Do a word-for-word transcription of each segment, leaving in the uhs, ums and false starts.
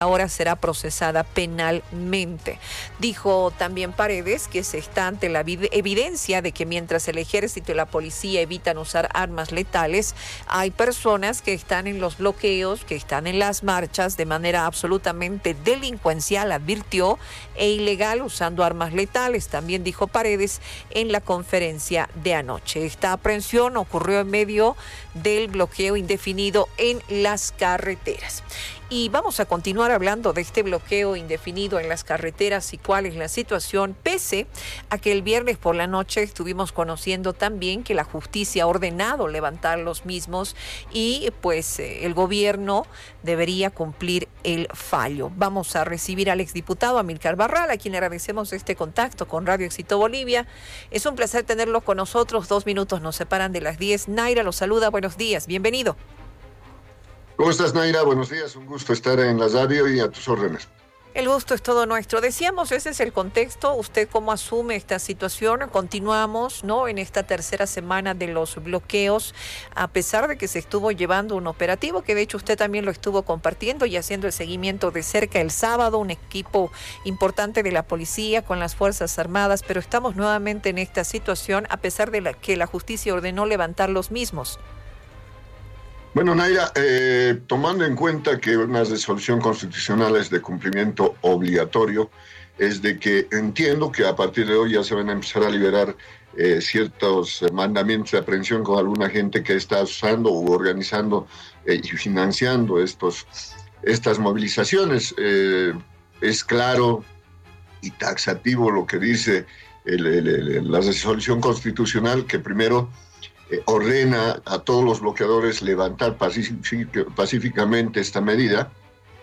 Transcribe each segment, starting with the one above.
ahora será procesada penalmente. Dijo también Paredes que se está ante la evidencia de que mientras el ejército y la policía evitan usar armas letales, hay personas que están en los bloqueos, que están en las marchas de manera absolutamente delincuencial, advirtió, e ilegal usando armas letales. También dijo Paredes en la conferencia de anoche. Esta aprehensión ocurrió en medio del bloqueo indefinido en las carreteras. Y vamos a continuar hablando de este bloqueo indefinido en las carreteras y cuál es la situación, pese a que el viernes por la noche estuvimos conociendo también que la justicia ha ordenado levantar los mismos y pues eh, el gobierno debería cumplir el fallo. Vamos a recibir al exdiputado Amílcar Barral, a quien agradecemos este contacto con Radio Éxito Bolivia. Es un placer tenerlo con nosotros. Dos minutos nos separan de las diez. Naira los saluda. Buenos días. Bienvenido. ¿Cómo estás, Naira? Buenos días, un gusto estar en la radio y a tus órdenes. El gusto es todo nuestro. Decíamos, ese es el contexto. ¿Usted cómo asume esta situación? Continuamos, ¿no?, en esta tercera semana de los bloqueos, a pesar de que se estuvo llevando un operativo, que de hecho usted también lo estuvo compartiendo y haciendo el seguimiento de cerca el sábado, un equipo importante de la policía con las Fuerzas Armadas, pero estamos nuevamente en esta situación, a pesar de la, que la justicia ordenó levantar los mismos. Bueno, Naira, eh, tomando en cuenta que una resolución constitucional es de cumplimiento obligatorio, es de que entiendo que a partir de hoy ya se van a empezar a liberar eh, ciertos mandamientos de aprehensión con alguna gente que está usando u organizando eh, y financiando estos, estas movilizaciones. Eh, es claro y taxativo lo que dice el, el, el, la resolución constitucional, que primero Eh, ordena a todos los bloqueadores levantar pacíficamente esta medida,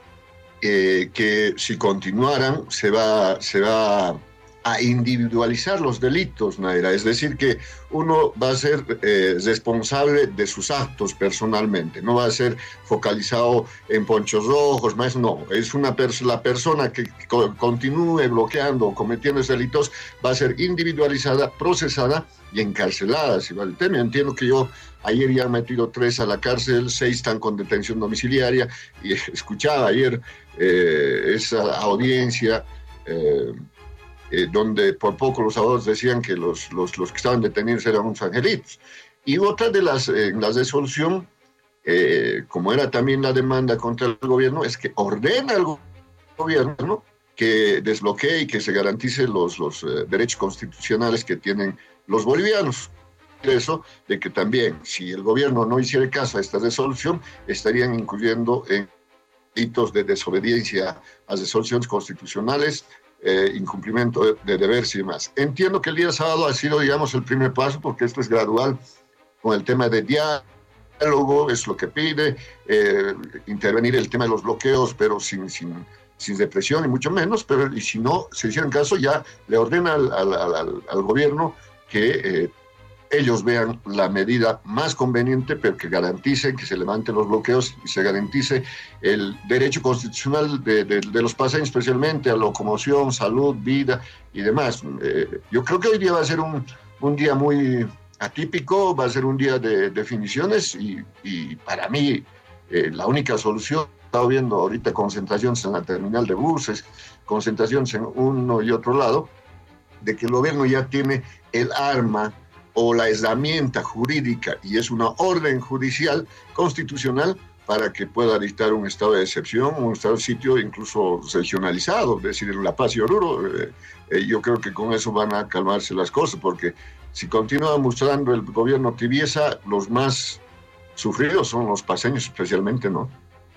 eh, que si continuaran se va, se va a individualizar los delitos, Naira. Es decir, que uno va a ser eh, responsable de sus actos personalmente, no va a ser focalizado en ponchos rojos, más no, es una pers- la persona que co- continúe bloqueando o cometiendo esos delitos va a ser individualizada, procesada y encarcelada. Si vale el tema, entiendo que yo ayer ya he metido tres a la cárcel, seis están con detención domiciliaria, y escuchaba ayer eh, esa audiencia eh, Eh, donde por poco los abogados decían que los, los, los que estaban detenidos eran unos angelitos. Y otra de las, eh, la resolución, eh, como era también la demanda contra el gobierno, es que ordena al gobierno que desbloquee y que se garantice los, los eh, derechos constitucionales que tienen los bolivianos. Eso de que también, si el gobierno no hiciera caso a esta resolución, estarían incurriendo en delitos de desobediencia a resoluciones constitucionales, Eh, incumplimiento de, de deberes y demás. Entiendo que el día sábado ha sido, digamos, el primer paso, porque esto es gradual, con el tema de diálogo, es lo que pide, eh, intervenir el tema de los bloqueos, pero sin, sin, sin represión, y mucho menos, pero y si no se hicieran caso, ya le ordena al, al, al, al gobierno que eh, ellos vean la medida más conveniente, pero que garantice que se levanten los bloqueos y se garantice el derecho constitucional de, de, de los paseños, especialmente a locomoción, salud, vida y demás. Eh, yo creo que hoy día va a ser un, un día muy atípico, va a ser un día de definiciones y, y para mí eh, la única solución, he estado viendo ahorita concentraciones en la terminal de buses, concentraciones en uno y otro lado, de que el gobierno ya tiene el arma o la herramienta jurídica, y es una orden judicial constitucional para que pueda dictar un estado de excepción, un estado de sitio incluso regionalizado, es decir, en La Paz y Oruro. Eh, eh, yo creo que con eso van a calmarse las cosas, porque si continúa mostrando el gobierno tibieza, los más sufridos son los paseños especialmente, ¿no?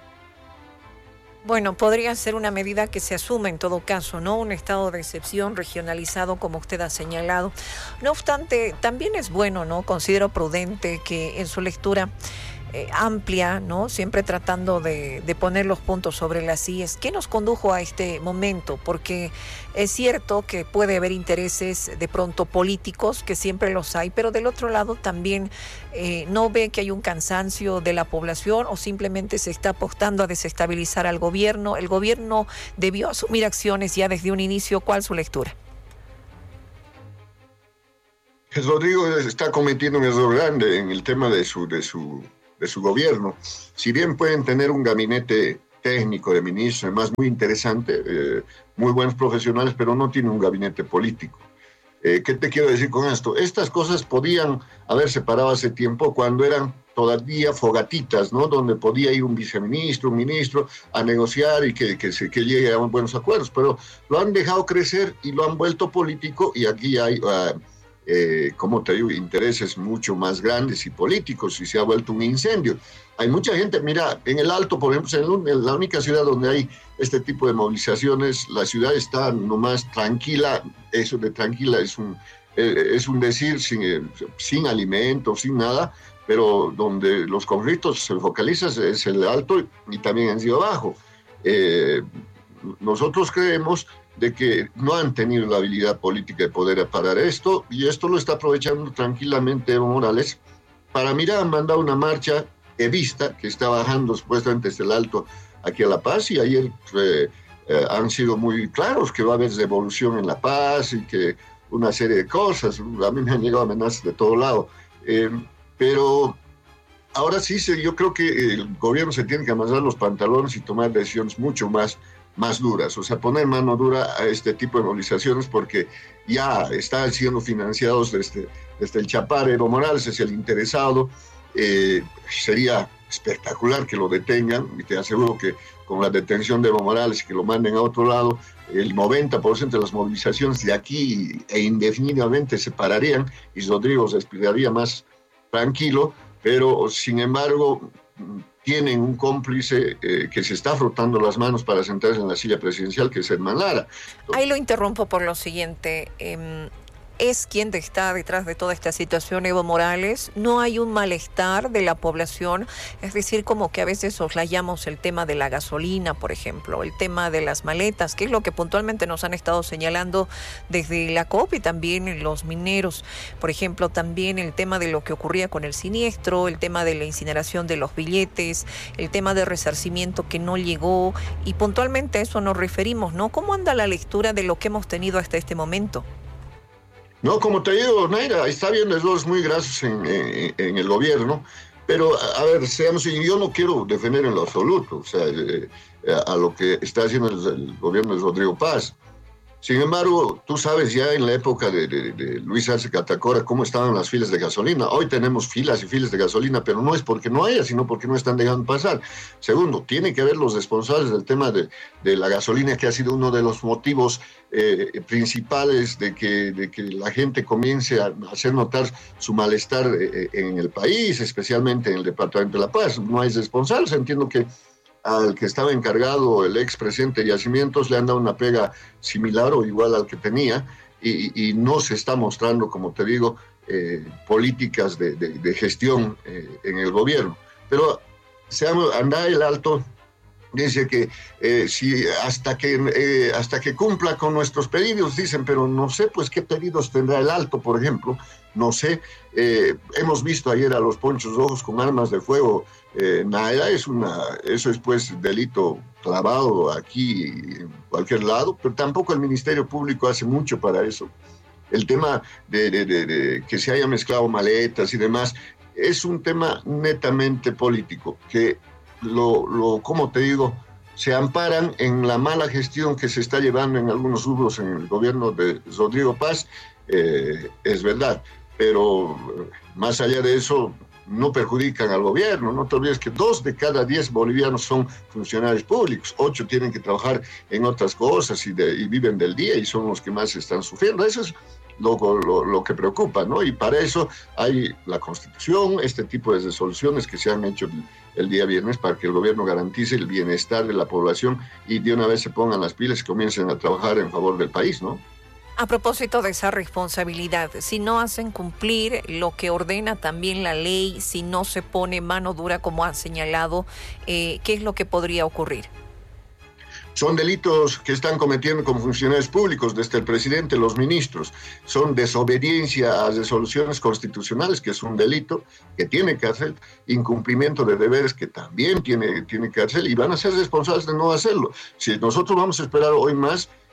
Bueno, podría ser una medida que se asume en todo caso, ¿no? Un estado de excepción regionalizado, como usted ha señalado. No obstante, también es bueno, ¿no? Considero prudente que en su lectura eh, amplia, ¿no? Siempre tratando de, de poner los puntos sobre las íes. ¿Qué nos condujo a este momento? Porque es cierto que puede haber intereses de pronto políticos, que siempre los hay, pero del otro lado también eh, no ve que hay un cansancio de la población o simplemente se está apostando a desestabilizar al gobierno. El gobierno debió asumir acciones ya desde un inicio. ¿Cuál es su lectura? Rodrigo está cometiendo un error grande en el tema de su, de su, de su gobierno. Si bien pueden tener un gabinete técnico, de ministro, además muy interesante, eh, muy buenos profesionales, pero no tiene un gabinete político. Eh, ¿Qué te quiero decir con esto? Estas cosas podían haberse parado hace tiempo cuando eran todavía fogatitas, ¿no? Donde podía ir un viceministro, un ministro a negociar y que, que, se, que llegue a buenos acuerdos, pero lo han dejado crecer y lo han vuelto político y aquí hay, uh, eh, como te digo, intereses mucho más grandes y políticos y se ha vuelto un incendio. Hay mucha gente, mira, en el Alto, por ejemplo, en la única ciudad donde hay este tipo de movilizaciones, la ciudad está nomás tranquila, eso de tranquila es un, eh, es un decir sin, sin alimentos, sin nada, pero donde los conflictos se focalizan es el Alto y también en Ciudad Bajo. Eh, nosotros creemos de que no han tenido la habilidad política de poder parar esto y esto lo está aprovechando tranquilamente Evo Morales para, mira, han mandado una marcha evista que está bajando supuestamente desde el Alto aquí a La Paz y ayer eh, eh, han sido muy claros que va a haber devolución en La Paz y que una serie de cosas. A mí me han llegado amenazas de todo lado. Eh, pero ahora sí, se, yo creo que el gobierno se tiene que amasar los pantalones y tomar decisiones mucho más, más duras, o sea, poner mano dura a este tipo de movilizaciones porque ya están siendo financiados desde, desde el Chapar. Evo Morales es el interesado. Eh, sería espectacular que lo detengan y te aseguro que con la detención de Evo Morales y que lo manden a otro lado, el noventa por ciento de las movilizaciones de aquí e indefinidamente se pararían y Rodrigo se respiraría más tranquilo, pero sin embargo tienen un cómplice eh, que se está frotando las manos para sentarse en la silla presidencial, que es Edman Lara. Ahí lo interrumpo por lo siguiente. Eh... ¿Es quien está detrás de toda esta situación Evo Morales? ¿No hay un malestar de la población? Es decir, como que a veces soslayamos el tema de la gasolina, por ejemplo, el tema de las maletas, que es lo que puntualmente nos han estado señalando desde la C O P y también los mineros. Por ejemplo, también el tema de lo que ocurría con el siniestro, el tema de la incineración de los billetes, el tema de resarcimiento que no llegó, y puntualmente a eso nos referimos, ¿no? ¿Cómo anda la lectura de lo que hemos tenido hasta este momento? No, como te digo, Naira, está habiendo errores muy grasos en, en, en el gobierno, pero, a ver, seamos, yo no quiero defender en lo absoluto, o sea, eh, a lo que está haciendo el, el gobierno de Rodrigo Paz. Sin embargo, tú sabes ya en la época de, de, de Luis Arce Catacora cómo estaban las filas de gasolina. Hoy tenemos filas y filas de gasolina, pero no es porque no haya, sino porque no están dejando pasar. Segundo, tienen que ver los responsables del tema de, de la gasolina, que ha sido uno de los motivos eh, principales de que, de que la gente comience a hacer notar su malestar eh, en el país, especialmente en el Departamento de La Paz. No hay responsables, entiendo que al que estaba encargado, el expresidente Yacimientos, le han dado una pega similar o igual al que tenía y, y no se está mostrando, como te digo, eh, políticas de, de, de gestión eh, en el gobierno. Pero se anda el Alto, dice que eh, si hasta que eh, hasta que cumpla con nuestros pedidos, dicen, pero no sé, pues qué pedidos tendrá el Alto, por ejemplo, no sé. Eh, hemos visto ayer a los Ponchos Rojos con armas de fuego. Eh, nada, es una, eso es pues delito clavado aquí en cualquier lado, pero tampoco el Ministerio Público hace mucho para eso. El tema de, de, de, de que se haya mezclado maletas y demás es un tema netamente político, que lo, lo, como te digo, se amparan en la mala gestión que se está llevando en algunos rubros en el gobierno de Rodrigo Paz, eh, es verdad, pero más allá de eso no perjudican al gobierno. No te olvides que dos de cada diez bolivianos son funcionarios públicos, ocho tienen que trabajar en otras cosas y, de, y viven del día y son los que más están sufriendo. Eso es lo, lo, lo que preocupa, ¿no? Y para eso hay la Constitución, este tipo de resoluciones que se han hecho el, el día viernes para que el gobierno garantice el bienestar de la población y de una vez se pongan las pilas y comiencen a trabajar en favor del país, ¿no? A propósito de esa responsabilidad, si no hacen cumplir lo que ordena también la ley, si no se pone mano dura como han señalado, eh, ¿qué es lo que podría ocurrir? Son delitos que están cometiendo con funcionarios públicos, desde el presidente, los ministros. Son desobediencia a resoluciones constitucionales, que es un delito que tiene cárcel, incumplimiento de deberes, que también tiene, tiene cárcel, y van a ser responsables de no hacerlo. Si nosotros vamos a esperar hoy más,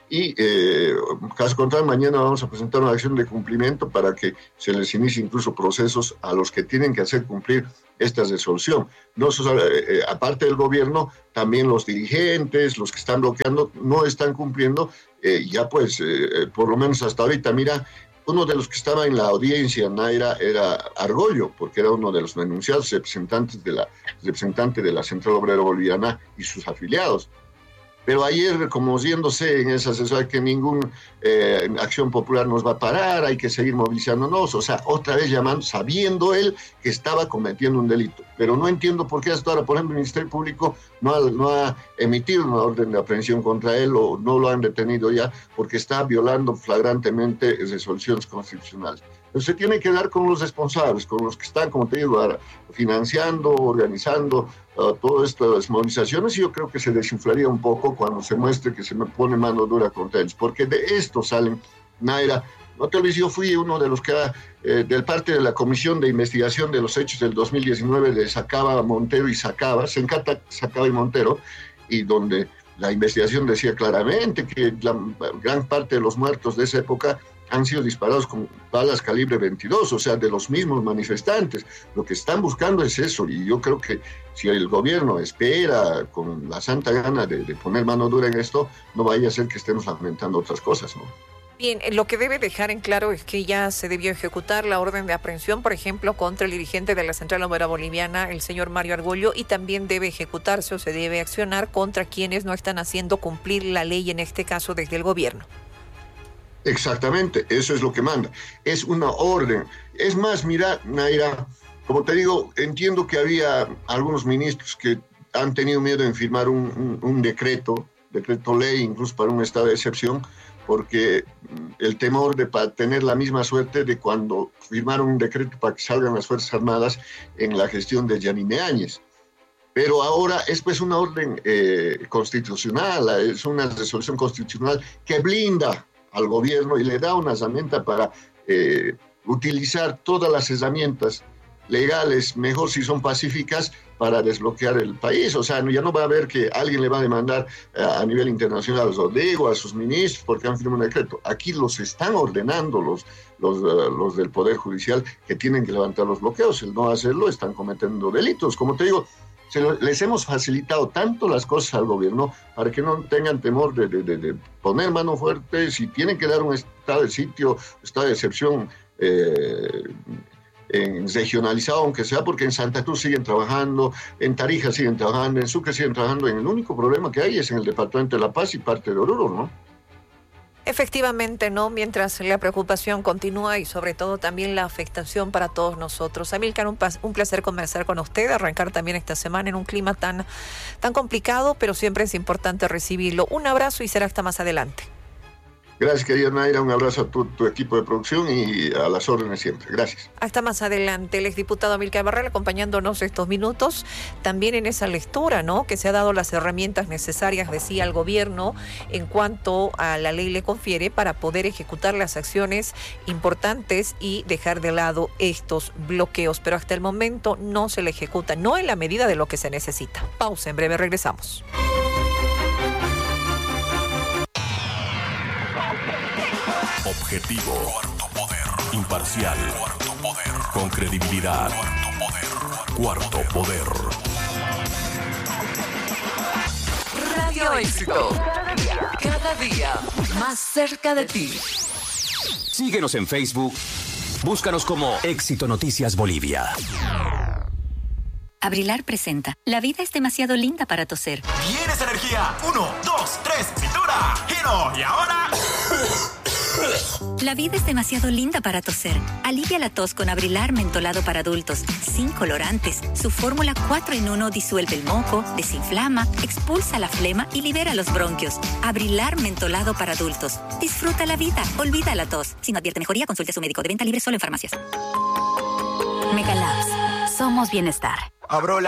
y eh, caso contrario, mañana vamos a presentar una acción de cumplimiento para que se les inicie incluso procesos a los que tienen que hacer cumplir esta resolución. No, eh, aparte del gobierno, también los dirigentes, los que están bloqueando, no están cumpliendo, eh, ya pues, eh, por lo menos hasta ahorita, mira, uno de los que estaba en la audiencia, Naira, era Argollo, porque era uno de los denunciados, representantes de la, representante de la Central Obrera Boliviana y sus afiliados. Pero ayer, como yéndose en esa asesoría que ninguna eh, acción popular nos va a parar, hay que seguir movilizándonos, o sea, otra vez llamando, sabiendo él que estaba cometiendo un delito. Pero no entiendo por qué hasta ahora, por ejemplo, el Ministerio Público no ha, no ha emitido una orden de aprehensión contra él o no lo han detenido ya porque está violando flagrantemente resoluciones constitucionales. Entonces se tiene que dar con los responsables, con los que están, como te digo, financiando, organizando uh, todas estas movilizaciones, y yo creo que se desinflaría un poco cuando se muestre que se me pone mano dura contra ellos, porque de esto salen, Naira, no te olvides, yo fui uno de los que, eh, del parte de la Comisión de Investigación de los Hechos del dos mil diecinueve, de Sacaba, Montero y Sacaba, se encanta Sacaba y Montero, y donde la investigación decía claramente que la gran parte de los muertos de esa época han sido disparados con balas calibre veintidós, o sea, de los mismos manifestantes. Lo que están buscando es eso, y yo creo que si el gobierno espera con la santa gana de, de poner mano dura en esto, no vaya a ser que estemos lamentando otras cosas, ¿no? Bien, lo que debe dejar en claro es que ya se debió ejecutar la orden de aprehensión, por ejemplo, contra el dirigente de la Central Obrera Boliviana, el señor Mario Argollo, y también debe ejecutarse o se debe accionar contra quienes no están haciendo cumplir la ley, en este caso desde el gobierno. Exactamente, eso es lo que manda. Es una orden. Es más, mira, Naira, como te digo, entiendo que había algunos ministros que han tenido miedo en firmar un, un, un decreto, decreto ley, incluso para un estado de excepción, porque el temor de tener la misma suerte de cuando firmaron un decreto para que salgan las Fuerzas Armadas en la gestión de Yanine Áñez. Pero ahora es pues una orden eh, constitucional, es una resolución constitucional que blinda al gobierno y le da una herramienta para eh, utilizar todas las herramientas legales, mejor si son pacíficas, para desbloquear el país. O sea, ya no va a haber que alguien le va a demandar eh, a nivel internacional a Rodrigo, a sus ministros, porque han firmado un decreto. Aquí los están ordenando los, los, uh, los del Poder Judicial que tienen que levantar los bloqueos. El no hacerlo están cometiendo delitos. Como te digo, se lo, les hemos facilitado tanto las cosas al gobierno para que no tengan temor de, de, de, de poner mano fuerte. Si tienen que dar un estado de sitio, estado de excepción eh, en regionalizado, aunque sea, porque en Santa Cruz siguen trabajando, en Tarija siguen trabajando, en Sucre siguen trabajando. En el único problema que hay es en el departamento de La Paz y parte de Oruro, ¿no? Efectivamente, ¿no? Mientras la preocupación continúa y sobre todo también la afectación para todos nosotros. Amílcar, un, un placer conversar con usted, arrancar también esta semana en un clima tan, tan complicado, pero siempre es importante recibirlo. Un abrazo y será hasta más adelante. Gracias, querida Naira, un abrazo a tu, tu equipo de producción y a las órdenes siempre. Gracias. Hasta más adelante. El exdiputado Amílcar Barral acompañándonos estos minutos, también en esa lectura, ¿no?, que se ha dado las herramientas necesarias, decía el gobierno, en cuanto a la ley le confiere para poder ejecutar las acciones importantes y dejar de lado estos bloqueos. Pero hasta el momento no se le ejecuta, no en la medida de lo que se necesita. Pausa, en breve regresamos. Objetivo. Cuarto poder. Imparcial. Cuarto poder. Con credibilidad. Cuarto poder. Cuarto poder. Radio Éxito. Cada día, cada día más cerca de ti. Síguenos en Facebook. Búscanos como Éxito Noticias Bolivia. Abrilar presenta. La vida es demasiado linda para toser. ¡Vienes energía! Uno, dos, tres, cintura, giro y ahora... La vida es demasiado linda para toser. Alivia la tos con Abrilar mentolado para adultos, sin colorantes. Su fórmula cuatro en uno disuelve el moco, desinflama, expulsa la flema y libera los bronquios. Abrilar mentolado para adultos. Disfruta la vida, olvida la tos. Si no advierte mejoría, consulte a su médico. De venta libre solo en farmacias. Megalabs. Somos bienestar. Abro la